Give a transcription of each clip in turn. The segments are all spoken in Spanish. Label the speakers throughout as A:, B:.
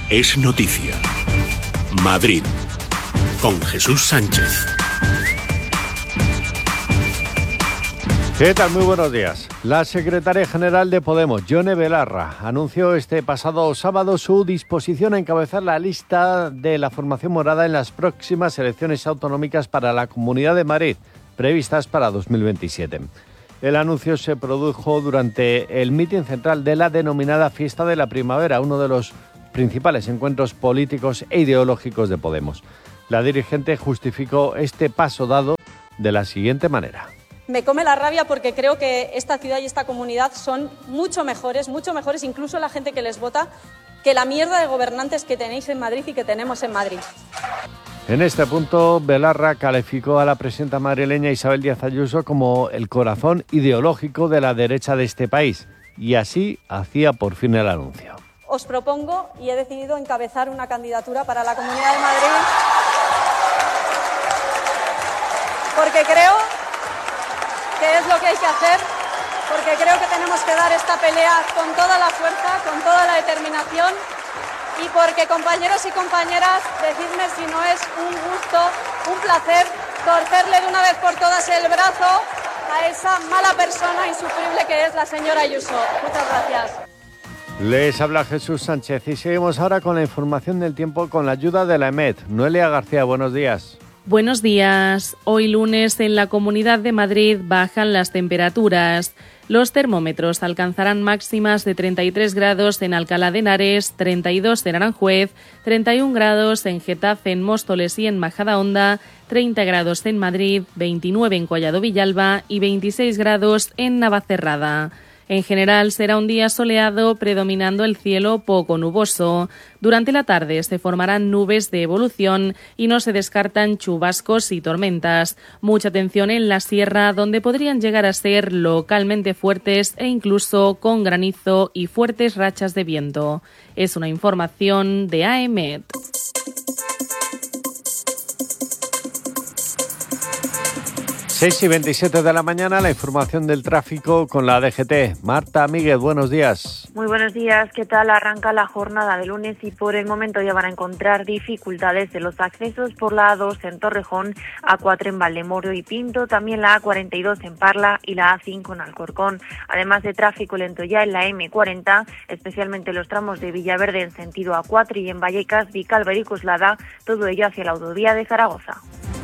A: Es noticia. Madrid, con Jesús Sánchez.
B: ¿Qué tal? Muy buenos días. La secretaria general de Podemos, Yone Belarra, anunció este pasado sábado su disposición a encabezar la lista de la formación morada en las próximas elecciones autonómicas para la Comunidad de Madrid, previstas para 2027. El anuncio se produjo durante el mitin central de la denominada Fiesta de la Primavera, uno de los principales encuentros políticos e ideológicos de Podemos. La dirigente justificó este paso dado de la siguiente manera.
C: Me come la rabia porque creo que esta ciudad y esta comunidad son mucho mejores, incluso la gente que les vota, que la mierda de gobernantes que tenéis en Madrid y que tenemos en Madrid.
B: En este punto, Belarra calificó a la presidenta madrileña Isabel Díaz Ayuso como el corazón ideológico de la derecha de este país, y así hacía por fin el anuncio.
C: Os propongo y he decidido encabezar una candidatura para la Comunidad de Madrid porque creo que es lo que hay que hacer, porque creo que tenemos que dar esta pelea con toda la fuerza, con toda la determinación y porque, compañeros y compañeras, decidme si no es un gusto, un placer torcerle de una vez por todas el brazo a esa mala persona insufrible que es la señora Ayuso. Muchas gracias.
B: Les habla Jesús Sánchez y seguimos ahora con la información del tiempo con la ayuda de la EMET. Noelia García, buenos días.
D: Buenos días. Hoy lunes en la Comunidad de Madrid bajan las temperaturas. Los termómetros alcanzarán máximas de 33 grados en Alcalá de Henares, 32 en Aranjuez, 31 grados en Getafe, en Móstoles y en Majadahonda, 30 grados en Madrid, 29 en Collado Villalba y 26 grados en Navacerrada. En general será un día soleado, predominando el cielo poco nuboso. Durante la tarde se formarán nubes de evolución y no se descartan chubascos y tormentas. Mucha atención en la sierra, donde podrían llegar a ser localmente fuertes e incluso con granizo y fuertes rachas de viento. Es una información de AEMET.
B: 6:27 de la mañana, la información del tráfico con la DGT. Marta Míguez, buenos días.
E: Muy buenos días, ¿qué tal? Arranca la jornada de lunes y por el momento ya van a encontrar dificultades en los accesos por la A2 en Torrejón, A4 en Valdemoro y Pinto, también la A42 en Parla y la A5 en Alcorcón. Además de tráfico lento ya en la M40, especialmente los tramos de Villaverde en sentido A4 y en Vallecas, Vicálvaro y Coslada, todo ello hacia la autovía de Zaragoza.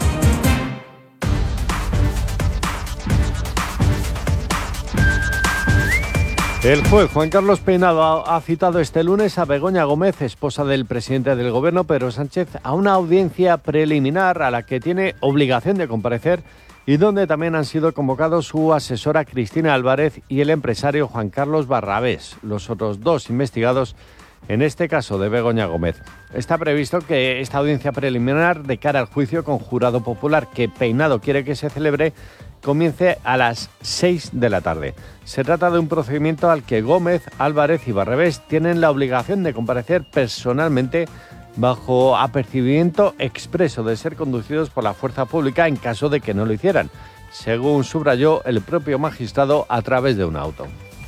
B: El juez Juan Carlos Peinado ha citado este lunes a Begoña Gómez, esposa del presidente del Gobierno, Pedro Sánchez, a una audiencia preliminar a la que tiene obligación de comparecer y donde también han sido convocados su asesora Cristina Álvarez y el empresario Juan Carlos Barrabés, los otros dos investigados en este caso de Begoña Gómez. Está previsto que esta audiencia preliminar de cara al juicio con jurado popular que Peinado quiere que se celebre comience a las 6 de la tarde. Se trata de un procedimiento al que Gómez, Álvarez y Barrabés tienen la obligación de comparecer personalmente bajo apercibimiento expreso de ser conducidos por la fuerza pública en caso de que no lo hicieran, según subrayó el propio magistrado a través de un auto.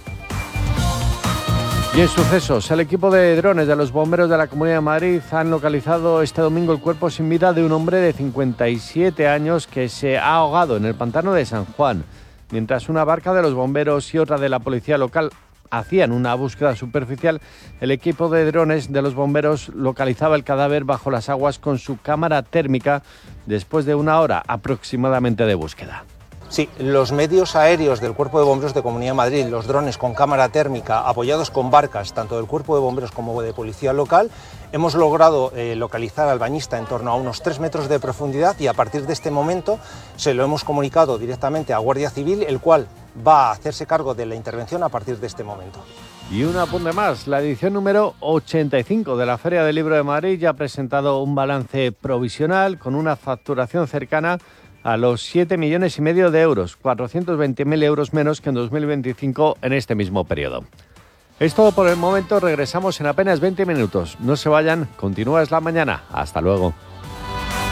B: Y en sucesos, el equipo de drones de los bomberos de la Comunidad de Madrid han localizado este domingo el cuerpo sin vida de un hombre de 57 años que se ha ahogado en el pantano de San Juan, mientras una barca de los bomberos y otra de la policía local hacían una búsqueda superficial. El equipo de drones de los bomberos localizaba el cadáver bajo las aguas con su cámara térmica después de una hora aproximadamente de búsqueda.
F: Sí, los medios aéreos del Cuerpo de Bomberos de Comunidad de Madrid, los drones con cámara térmica apoyados con barcas, tanto del Cuerpo de Bomberos como de Policía Local, hemos logrado localizar al bañista en torno a unos 3 metros de profundidad y a partir de este momento se lo hemos comunicado directamente a Guardia Civil, el cual va a hacerse cargo de la intervención a partir de este momento.
B: Y un apunte más, la edición número 85 de la Feria del Libro de Madrid ya ha presentado un balance provisional con una facturación cercana a los 7,5 millones de euros, 420.000 euros menos que en 2025 en este mismo periodo. Es todo por el momento, regresamos en apenas 20 minutos. No se vayan, continúa Es la Mañana. Hasta luego.